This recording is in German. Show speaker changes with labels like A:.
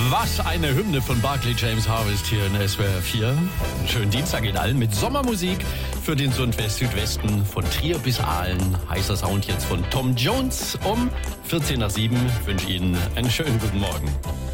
A: Was eine Hymne von Barclay James Harvest hier in SWR 4. Einen schönen Dienstag Ihnen allen mit Sommermusik für den Südwesten von Trier bis Aalen. Heißer Sound jetzt von Tom Jones um 14 nach 7. Ich wünsche Ihnen einen schönen guten Morgen.